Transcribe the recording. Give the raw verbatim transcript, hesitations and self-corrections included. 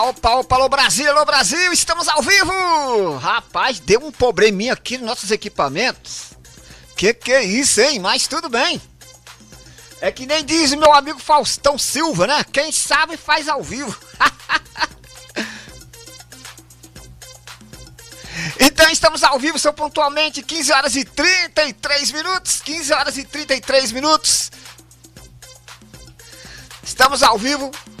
Opa, opa, alô Brasil, alô Brasil, estamos ao vivo! Rapaz, deu um probleminha aqui nos nossos equipamentos. Que que é isso, hein? Mas tudo bem. É que nem diz o meu amigo Faustão Silva, né? Quem sabe faz ao vivo. Então estamos ao vivo, são pontualmente quinze horas e trinta e três minutos. quinze horas e trinta e três minutos. Estamos ao vivo